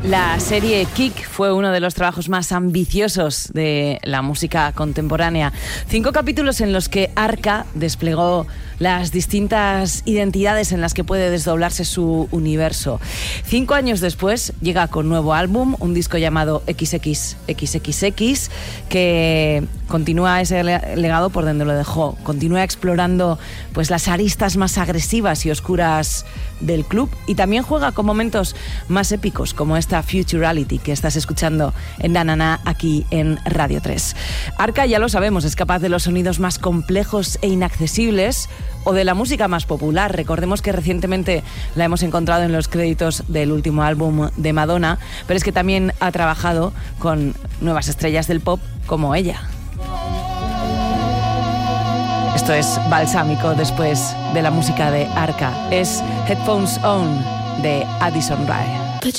La serie Kick fue uno de los trabajos más ambiciosos de la música contemporánea. 5 capítulos en los que Arca desplegó las distintas identidades en las que puede desdoblarse su universo. 5 años después llega con nuevo álbum, un disco llamado XXXXX, que continúa ese legado por donde lo dejó. Continúa explorando pues las aristas más agresivas y oscuras del club, y también juega con momentos más épicos como esta Futurality que estás escuchando en Nanana aquí en Radio 3. Arca, ya lo sabemos, es capaz de los sonidos más complejos e inaccesibles o de la música más popular. Recordemos que recientemente la hemos encontrado en los créditos del último álbum de Madonna, pero es que también ha trabajado con nuevas estrellas del pop como ella. Esto es balsámico después de la música de Arca. Es Headphones On de Addison Rae.